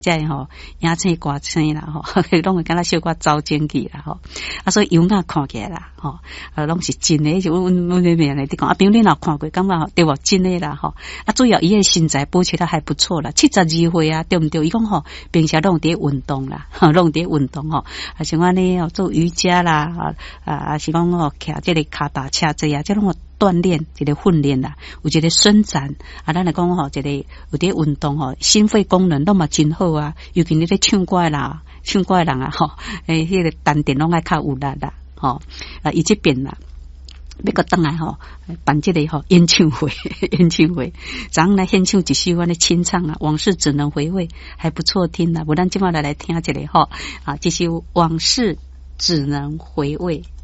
在吼野青歌青啦吼，拢会敢若小可走前去啦吼。所以油画看起来啦吼，拢是真诶，就阮妹妹来讲，比如你若看过，感觉对无真诶啦吼。主要伊诶身材保持得还不错啦，72岁啊，对毋对？伊讲吼，平时拢伫运动啦，拢伫运动吼，像我呢做瑜伽啦，是讲吼骑这个脚踏车这啊，这拢锻炼一个训练啦，有一个伸展咱来讲吼，一个有伫运动吼，心肺功能拢嘛真好啊，尤其你咧唱歌啦，唱歌人啊吼，迄个丹田拢爱较有力啦，吼伊这边啦。要个等来吼，办这个吼演唱会，演唱会，咱来献唱一首我的清唱啊，往事只能回味，还不错听啊，不然今晚来听这个吼这首往事只能回味。